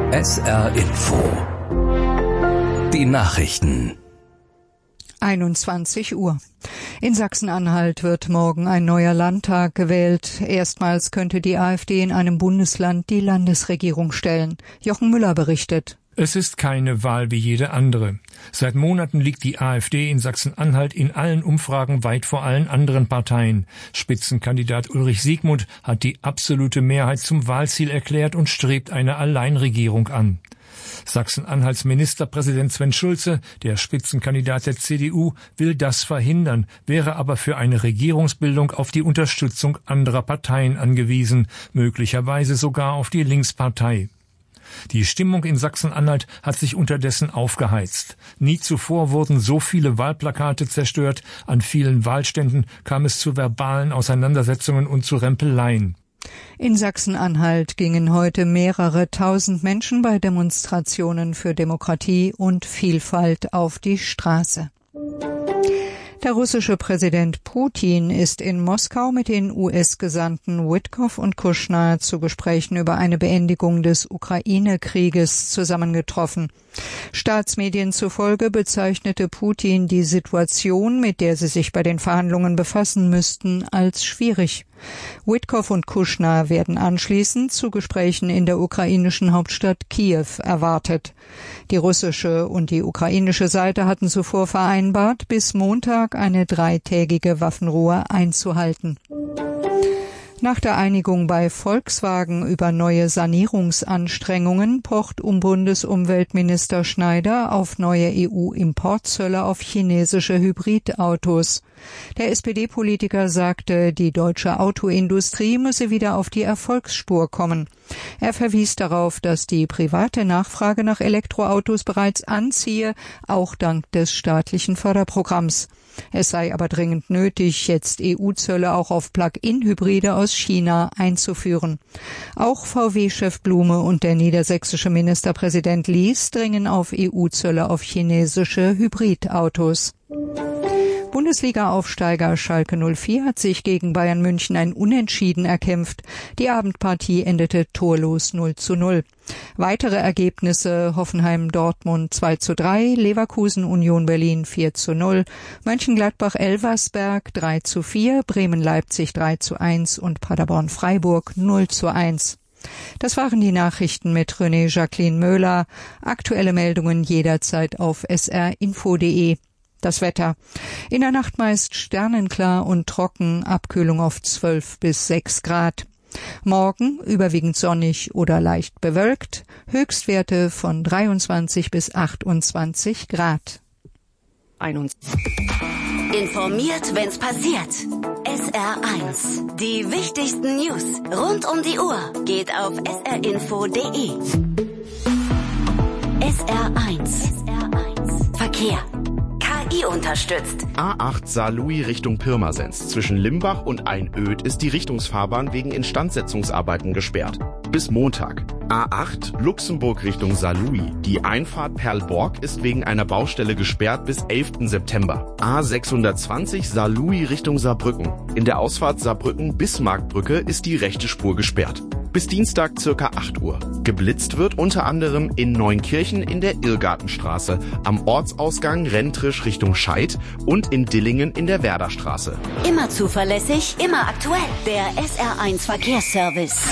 SR Info. Die Nachrichten. 21 Uhr. In Sachsen-Anhalt wird morgen ein neuer Landtag gewählt. Erstmals könnte die AfD in einem Bundesland die Landesregierung stellen. Jochen Müller berichtet. Es ist keine Wahl wie jede andere. Seit Monaten liegt die AfD in Sachsen-Anhalt in allen Umfragen weit vor allen anderen Parteien. Spitzenkandidat Ulrich Siegmund hat die absolute Mehrheit zum Wahlziel erklärt und strebt eine Alleinregierung an. Sachsen-Anhalts Ministerpräsident Sven Schulze, der Spitzenkandidat der CDU, will das verhindern, wäre aber für eine Regierungsbildung auf die Unterstützung anderer Parteien angewiesen, möglicherweise sogar auf die Linkspartei. Die Stimmung in Sachsen-Anhalt hat sich unterdessen aufgeheizt. Nie zuvor wurden so viele Wahlplakate zerstört, an vielen Wahlständen kam es zu verbalen Auseinandersetzungen und zu Rempeleien. In Sachsen-Anhalt gingen heute mehrere tausend Menschen bei Demonstrationen für Demokratie und Vielfalt auf die Straße. Der russische Präsident Putin ist in Moskau mit den US-Gesandten Witkow und Kushner zu Gesprächen über eine Beendigung des Ukraine-Krieges zusammengetroffen. Staatsmedien zufolge bezeichnete Putin die Situation, mit der sie sich bei den Verhandlungen befassen müssten, als schwierig. Witkow und Kushner werden anschließend zu Gesprächen in der ukrainischen Hauptstadt Kiew erwartet. Die russische und die ukrainische Seite hatten zuvor vereinbart, bis Montag eine 3-tägige Waffenruhe einzuhalten. Nach der Einigung bei Volkswagen über neue Sanierungsanstrengungen pocht Bundesumweltminister Schneider auf neue EU-Importzölle auf chinesische Hybridautos. Der SPD-Politiker sagte, die deutsche Autoindustrie müsse wieder auf die Erfolgsspur kommen. Er verwies darauf, dass die private Nachfrage nach Elektroautos bereits anziehe, auch dank des staatlichen Förderprogramms. Es sei aber dringend nötig, jetzt EU-Zölle auch auf Plug-in-Hybride aus China einzuführen. Auch VW-Chef Blume und der niedersächsische Ministerpräsident Lies dringen auf EU-Zölle auf chinesische Hybridautos. Bundesliga-Aufsteiger Schalke 04 hat sich gegen Bayern München ein Unentschieden erkämpft. Die Abendpartie endete torlos 0:0. Weitere Ergebnisse: Hoffenheim-Dortmund 2:3, Leverkusen-Union Berlin 4:0, Mönchengladbach-Elversberg 3:4, Bremen-Leipzig 3:1 und Paderborn-Freiburg 0:1. Das waren die Nachrichten mit René Jacqueline Möhler. Aktuelle Meldungen jederzeit auf srinfo.de. Das Wetter. In der Nacht meist sternenklar und trocken, Abkühlung auf 12 bis 6 Grad. Morgen überwiegend sonnig oder leicht bewölkt, Höchstwerte von 23 bis 28 Grad. Informiert, wenn's passiert. SR1. Die wichtigsten News rund um die Uhr geht auf srinfo.de. SR1. Verkehr. KI unterstützt. A8 Saarlouis Richtung Pirmasens. Zwischen Limbach und Einöd ist die Richtungsfahrbahn wegen Instandsetzungsarbeiten gesperrt. Bis Montag. A8 Luxemburg Richtung Saarlouis. Die Einfahrt Perlborg ist wegen einer Baustelle gesperrt bis 11. September. A620 Saarlouis Richtung Saarbrücken. In der Ausfahrt Saarbrücken-Bismarckbrücke ist die rechte Spur gesperrt. Bis Dienstag ca. 8 Uhr. Geblitzt wird unter anderem in Neunkirchen in der Irrgartenstraße, am Ortsausgang Rentrisch Richtung Scheid und in Dillingen in der Werderstraße. Immer zuverlässig, immer aktuell. Der SR1 Verkehrsservice.